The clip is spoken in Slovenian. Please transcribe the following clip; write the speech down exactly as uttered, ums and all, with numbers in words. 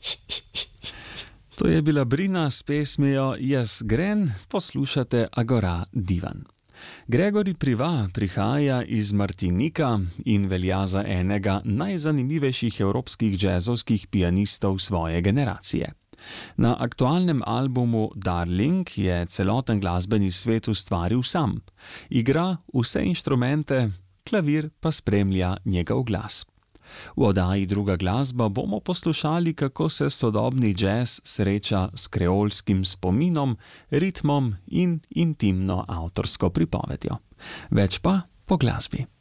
To je bila Brina s pesmijo Jaz gren, poslušate Agora Divan. Gregory Privat prihaja iz Martinika in velja za enega najzanimivejših evropskih džezovskih pianistov svoje generacije. Na aktualnem albumu Darling je celoten glasbeni svet ustvaril sam. Igra vse inštrumente, klavir pa spremlja njegov glas. V oddaji Druga glasba bomo poslušali, kako se sodobni džez sreča s kreolskim spominom, ritmom in intimno avtorsko pripovedjo. Več pa po glasbi.